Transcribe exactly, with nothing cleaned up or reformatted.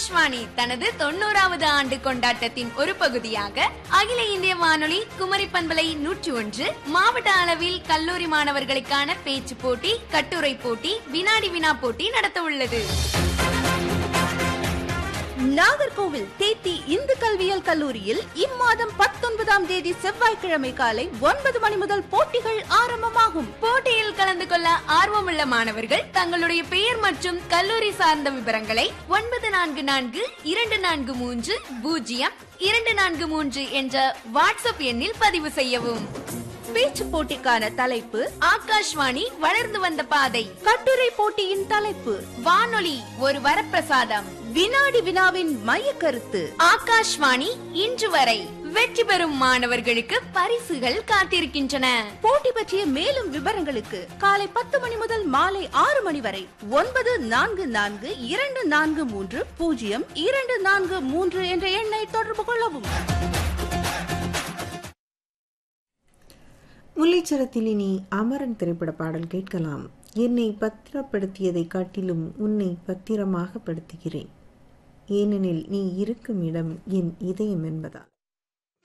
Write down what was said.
ஆகாஷ்வாணி தனது தொண்ணூறாவது ஆண்டு கொண்டாட்டத்தின் ஒரு பகுதியாக அகில இந்திய வானொலி குமரி பண்பலை நூற்றி ஒன்று மாவட்ட அளவில் கல்லூரி மாணவர்களுக்கான பேச்சு போட்டி, கட்டுரை போட்டி, வினாடி வினா போட்டி நடத்த உள்ளது. நாகர்கோவில் தேத்தி இந்து கல்வியியல் கல்லூரியில் இம்மாதம் பத்தொன்பதாம் தேதி செவ்வாய்க்கிழமை காலை ஒன்பது மணி முதல் போட்டிகள் ஆரம்பமாகும். போட்டியில் கலந்து கொள்ள ஆர்வமுள்ள மாணவர்கள் தங்களுடைய பெயர் மற்றும் கல்லூரி சார்ந்த விவரங்களை ஒன்பது நான்கு நான்கு இரண்டு நான்கு மூன்று பூஜ்ஜியம் இரண்டு நான்கு மூன்று என்ற வாட்ஸ்அப் எண்ணில் பதிவு செய்யவும். பேச்சு போட்டிக்கான தலைப்பு ஆகாஷ்வாணி வளர்ந்து வந்த பாதை. கட்டுரை போட்டியின் தலைப்பு வானொலி ஒரு வரப்பிரசாதம். வினாடி வினாவின் மைய கருத்து ஆகாஷ்வாணி இன்று வரை. வெற்றி பெறும் மாணவர்களுக்கு பரிசுகள் காத்திருக்கின்றன. போட்டி பற்றிய மேலும் விவரங்களுக்கு காலை பத்து மணி முதல் மாலை ஆறு மணி வரை ஒன்பது நான்கு நான்கு இரண்டு நான்கு மூன்று பூஜ்ஜியம் இரண்டு நான்கு மூன்று என்ற எண்ணை தொடர்பு கொள்ளவும். முல்லைச்சரத்தில் இனி அமரன் திரைப்பட பாடல் கேட்கலாம். என்னை பத்திரப்படுத்தியதை காட்டிலும் உன்னை பத்திரமாக படுத்துகிறேன், ஏனெனில் நீ இருக்கும் இடம் என் இதயம் என்பதால்.